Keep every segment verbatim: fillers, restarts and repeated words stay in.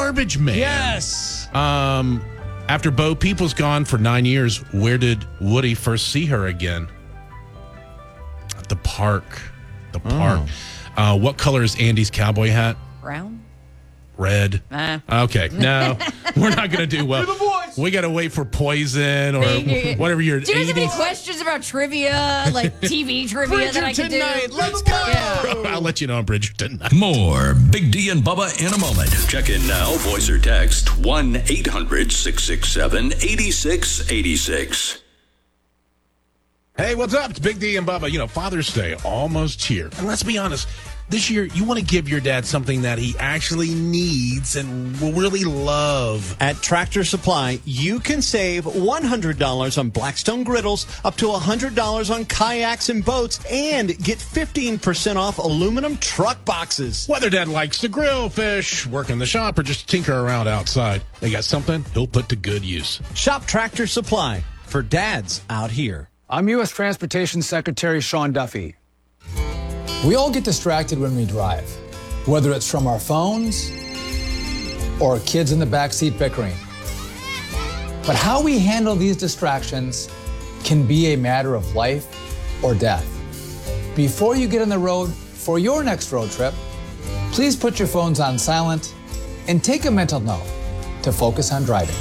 Garbage Man. Yes. Um, after Bo Peeple's gone for nine years, where did Woody first see her again? At the park. The park. Oh. Uh, what color is Andy's cowboy hat? Brown? Red. Uh. Okay. No, we're not going to do well. We got to wait for Poison or whatever your do you guys have any eighties questions about trivia, like T V trivia that I can do? Night. Let's go. Yeah. I'll let you know on Bridgerton Night. More Big D and Bubba in a moment. Check in now. Voice or text one eight hundred six six seven eight six eight six. Hey, what's up? It's Big D and Bubba. You know, Father's Day almost here. And let's be honest, this year you want to give your dad something that he actually needs and will really love. At Tractor Supply, you can save one hundred dollars on Blackstone griddles, up to one hundred dollars on kayaks and boats, and get fifteen percent off aluminum truck boxes. Whether dad likes to grill, fish, work in the shop, or just tinker around outside, they got something he'll put to good use. Shop Tractor Supply for dads out here. I'm U S Transportation Secretary Sean Duffy. We all get distracted when we drive, whether it's from our phones or kids in the backseat bickering. But how we handle these distractions can be a matter of life or death. Before you get on the road for your next road trip, please put your phones on silent and take a mental note to focus on driving.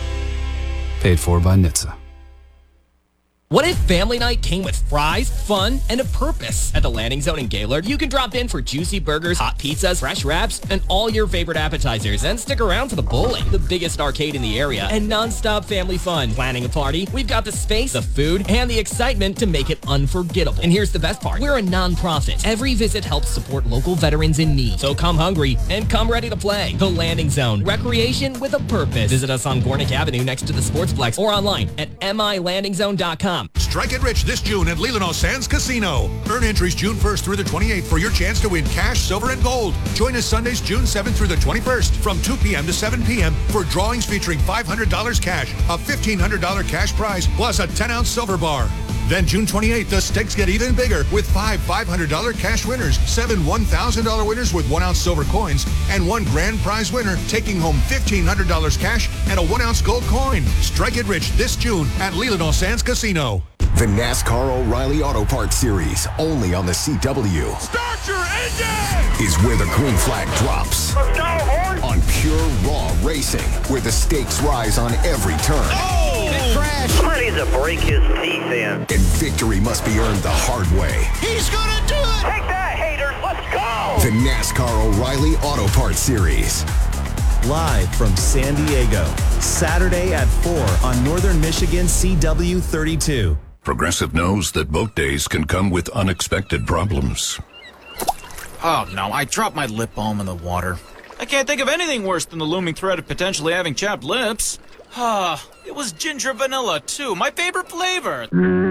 Paid for by N H T S A. What if family night came with fries, fun, and a purpose? At the Landing Zone in Gaylord, you can drop in for juicy burgers, hot pizzas, fresh wraps, and all your favorite appetizers, and stick around for the bowling, the biggest arcade in the area, and non-stop family fun. Planning a party? We've got the space, the food, and the excitement to make it unforgettable. And here's the best part. We're a non-profit. Every visit helps support local veterans in need. So come hungry and come ready to play. The Landing Zone. Recreation with a purpose. Visit us on Gornick Avenue next to the Sportsplex or online at m i landing zone dot com. Strike it rich this June at Leelanau Sands Casino. Earn entries June first through the twenty-eighth for your chance to win cash, silver, and gold. Join us Sundays, June seventh through the twenty-first from two p.m. to seven p.m. for drawings featuring five hundred dollars cash, a fifteen hundred dollars cash prize, plus a ten-ounce silver bar. Then June twenty-eighth, the stakes get even bigger with five five hundred dollars cash winners, seven one thousand dollars winners with one-ounce silver coins, and one grand prize winner taking home fifteen hundred dollars cash and a one-ounce gold coin. Strike it rich this June at Leelanau Sands Casino. The NASCAR O'Reilly Auto Parts Series, only on the C W. Start your engine! Is where the green flag drops. Let's go, boys! On pure, raw racing, where the stakes rise on every turn. Oh! Big crash! Somebody to break his teeth in. And victory must be earned the hard way. He's gonna do it! Take that, haters! Let's go! The NASCAR O'Reilly Auto Parts Series. Live from San Diego, Saturday at four on Northern Michigan C W thirty-two. Progressive knows that boat days can come with unexpected problems. Oh, no, I dropped my lip balm in the water. I can't think of anything worse than the looming threat of potentially having chapped lips. Ah, it was ginger vanilla, too, my favorite flavor.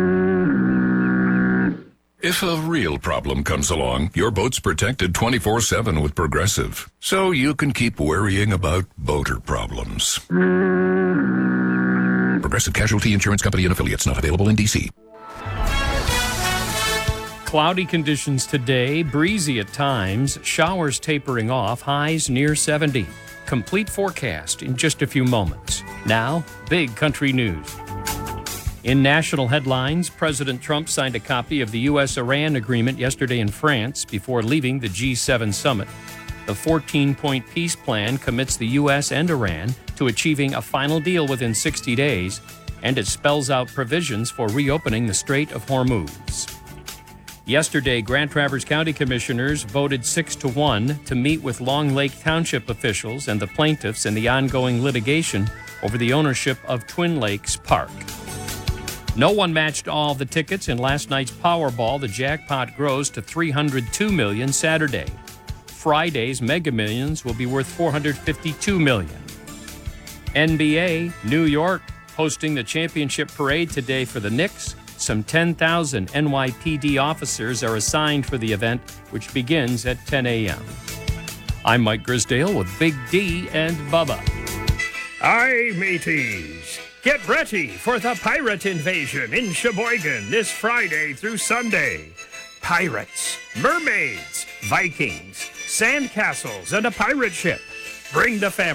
If a real problem comes along, your boat's protected twenty-four seven with Progressive, so you can keep worrying about boater problems. Progressive Casualty Insurance Company and Affiliates, not available in D C. Cloudy conditions today, breezy at times, showers tapering off, highs near seventy. Complete forecast in just a few moments. Now, big country news. In national headlines, President Trump signed a copy of the U S Iran agreement yesterday in France before leaving the G seven summit. The fourteen-point peace plan commits the U S and Iran to achieving a final deal within sixty days, and it spells out provisions for reopening the Strait of Hormuz. Yesterday, Grand Traverse County Commissioners voted six to one to meet with Long Lake Township officials and the plaintiffs in the ongoing litigation over the ownership of Twin Lakes Park. No one matched all the tickets in last night's Powerball. The jackpot grows to three hundred two million dollars Saturday. Friday's Mega Millions will be worth four hundred fifty-two million dollars. N B A, New York, hosting the championship parade today for the Knicks. Some ten thousand N Y P D officers are assigned for the event, which begins at ten a.m. I'm Mike Grisdale with Big D and Bubba. Aye, mateys. Get ready for the pirate invasion in Sheboygan this Friday through Sunday. Pirates, mermaids, Vikings, sandcastles, and a pirate ship. Bring the family.